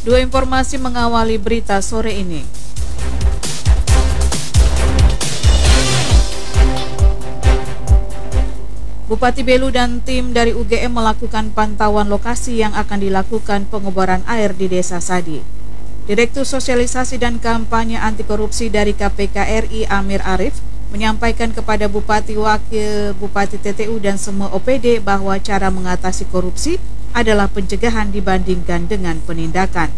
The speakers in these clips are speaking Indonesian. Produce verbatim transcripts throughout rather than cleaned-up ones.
Dua informasi mengawali berita sore ini. Bupati Belu dan tim dari U G M melakukan pantauan lokasi yang akan dilakukan pengeboran air di Desa Sadi. Direktur Sosialisasi dan Kampanye Anti Korupsi dari K P K R I Amir Arif menyampaikan kepada Bupati, Wakil Bupati T T U dan semua O P D bahwa cara mengatasi korupsi adalah pencegahan dibandingkan dengan penindakan.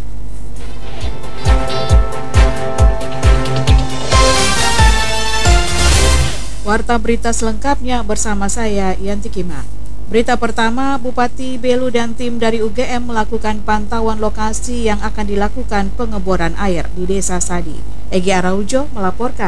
Warta berita selengkapnya bersama saya, Yanti Kima. Berita pertama, Bupati Belu dan tim dari U G M melakukan pantauan lokasi yang akan dilakukan pengeboran air di Desa Sadi. Egi Araujo melaporkan.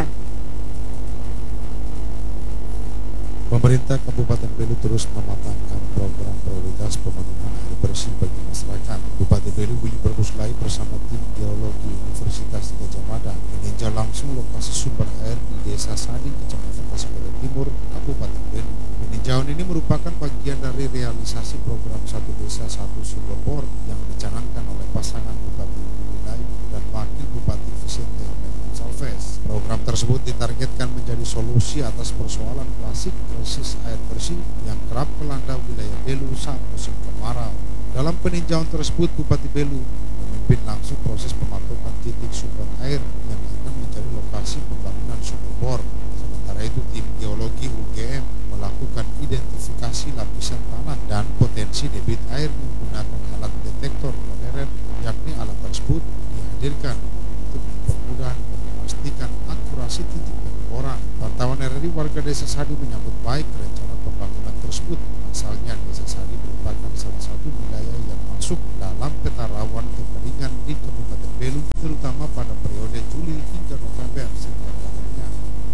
Pemerintah Kabupaten Belu terus mematangkan program prioritas pemenuhan air bersih bagi masyarakat. Bupati Belu Willy Berbuslai bersama tim geologi Universitas Gajah Mada meninjau langsung lokasi sumber air di Desa Sadi, Kecamatan Tasikmalaya Timur, Kabupaten Belu. Peninjauan ini merupakan bagian dari realisasi program Satu Desa Satu Sumber Bor yang dicanangkan oleh pasangan Bupati Willy dan Wakil Bupati Vicente Salves. Program tersebut ditargetkan menjadi solusi atas persoalan klasik krisis air bersih yang kerap melanda wilayah Belu saat musim kemarau. Dalam peninjauan tersebut, Bupati Belu memimpin langsung proses pematokan titik sumber air yang akan menjadi lokasi pembangunan sumber bor. Sementara itu, tim geologi U G M melakukan identifikasi lapisan tanah dan potensi debit air menggunakan alat detektor modern, yakni alat tersebut dihadirkan untuk mempermudah dan memastikan akurasi titik pengeboran. Pantauan R R I warga Desa Sadi menyambut baik rencana pembangunan tersebut. Pasalnya, Desa Sadi merupakan salah satu wilayah yang masuk dalam peta rawan kekeringan di Kabupaten Belu, terutama pada periode Juli hingga November setiap tahunnya.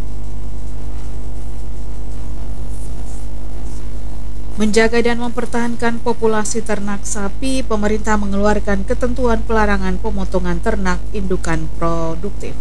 Menjaga dan mempertahankan populasi ternak sapi, pemerintah mengeluarkan ketentuan pelarangan pemotongan ternak indukan produktif.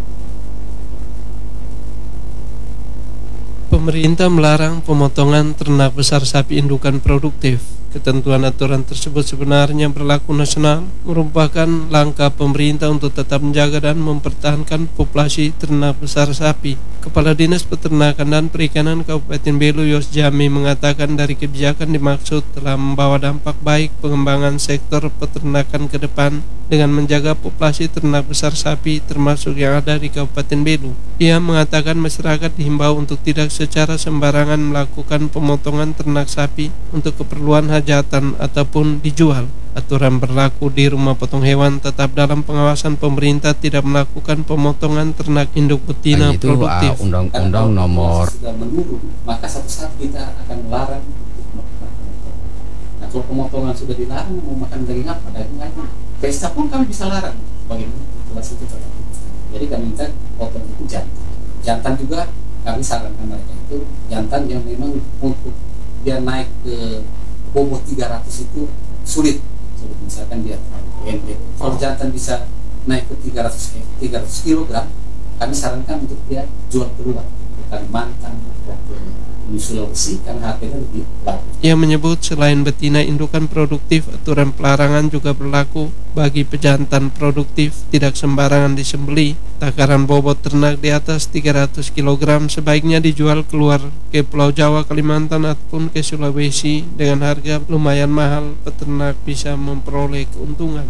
Pemerintah melarang pemotongan ternak besar sapi indukan produktif. Ketentuan aturan tersebut sebenarnya berlaku nasional, merupakan langkah pemerintah untuk tetap menjaga dan mempertahankan populasi ternak besar sapi. Kepala Dinas Peternakan dan Perikanan Kabupaten Belu Yos Jami mengatakan dari kebijakan dimaksud telah membawa dampak baik pengembangan sektor peternakan ke depan dengan menjaga populasi ternak besar sapi termasuk yang ada di Kabupaten Belu. Ia mengatakan masyarakat dihimbau untuk tidak secara sembarangan melakukan pemotongan ternak sapi untuk keperluan hajatan ataupun dijual. Aturan berlaku di rumah potong hewan tetap dalam pengawasan pemerintah tidak melakukan pemotongan ternak induk betina itu, produktif. Uh, Undang-undang nomor sudah menurun, maka satu saat kita akan melarang melakukan pemotongan. Nah, kalau pemotongan sudah dilarang, mau makan daging apa? Daging ayam. Pesta pun kami bisa larang. Bagaimana? Jelas itu terlalu. Jadi kami minta potong itu jantan. Jantan juga kami sarankan mereka itu jantan yang memang untuk dia naik ke bobot tiga ratus itu sulit. Sulit misalkan dia pendek. Kalau jantan bisa naik ke tiga ratus kilogram, kami sarankan untuk dia jual keluar ke Kalimantan, ke Sulawesi karena harganya lebih bagus. Ia menyebut selain betina indukan produktif, aturan pelarangan juga berlaku bagi pejantan produktif tidak sembarangan disembeli. Takaran bobot ternak di atas tiga ratus kilogram sebaiknya dijual keluar ke Pulau Jawa, Kalimantan ataupun ke Sulawesi dengan harga lumayan mahal. Peternak bisa memperoleh keuntungan.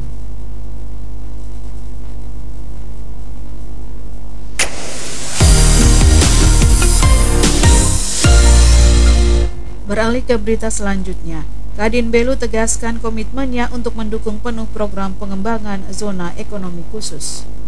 Beralih ke berita selanjutnya, Kadin Belu tegaskan komitmennya untuk mendukung penuh program pengembangan zona ekonomi khusus.